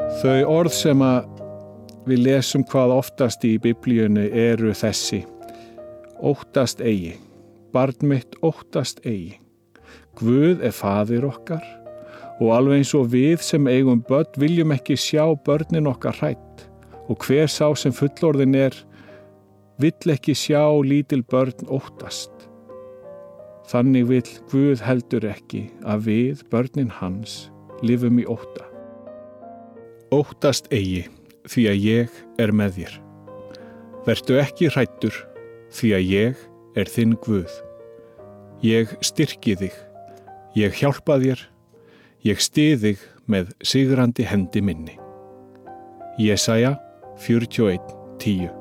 Þau orð sem við lesum hvað oftast í Biblíunni eru þessi: óttast eigi, barn mitt óttast eigi. Guð er faðir okkar og alveg eins og við sem eigum börn viljum ekki sjá börnin okkar hrædd, og hver sá sem fullorðinn vill ekki sjá lítil börn óttast. Þannig vill Guð heldur ekki að við, börnin hans, lifum í ótta. Óttast eigi, því að ég er með þér. Vertu ekki hræddur, því að ég er þinn Guð. Ég styrki þig, ég hjálpa þér, ég styð þig með sigrandi hendi minni. Jesaja 41:10.